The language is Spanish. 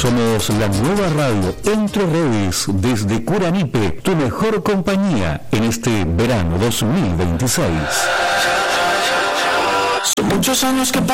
Somos la nueva radio Entre Redes desde Curanipe, tu mejor compañía en este verano 2026. Son muchos años que